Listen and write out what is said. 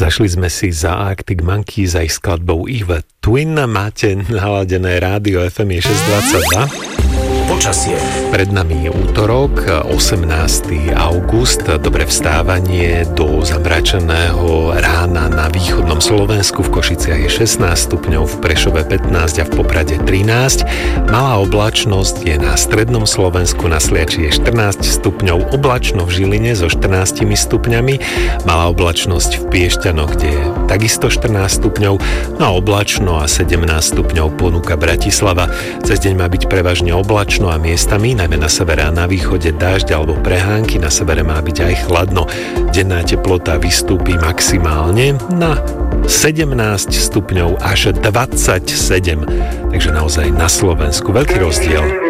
Zašli sme si za Arctic Monkeys a ich skladbou Eve Twin. Máte naladené rádio FM 622. Počasie. Pred nami je útorok, 18. august, dobré vstávanie do zamračeného rána na východnom Slovensku. V Košiciach je 16 stupňov, v Prešove 15 a v Poprade 13. Malá oblačnosť je na strednom Slovensku, na Sliači je 14 stupňov, oblačno v Žiline so 14 stupňami, malá oblačnosť v Piešťanoch, kde je takisto 14 stupňov, no a oblačno a 17 stupňov ponúka Bratislava. Cez deň má byť prevažne oblačno a miestami, najmä na severe a na východe dážď alebo prehánky, na severe má byť aj chladno. Denná teplota vystúpi maximálne na 17 stupňov až 27. Takže naozaj na Slovensku veľký rozdiel.